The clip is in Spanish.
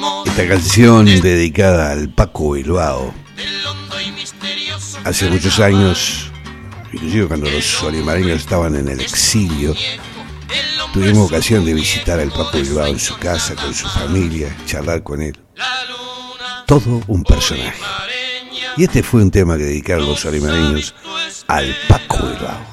Esta canción dedicada al Paco Bilbao. Hace muchos años, inclusive cuando los solimareños estaban en el exilio, tuvimos ocasión de visitar al Paco Bilbao en su casa, con su familia, charlar con él. Todo un personaje. Y este fue un tema que dedicaron los solimareños al Paco Bilbao.